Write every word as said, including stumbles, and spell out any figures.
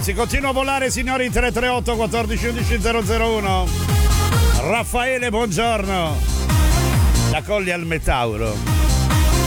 Si continua a volare, signori. Tre tre otto quattordici undici zero zero uno. Raffaele, buongiorno. Da Colli al Metauro.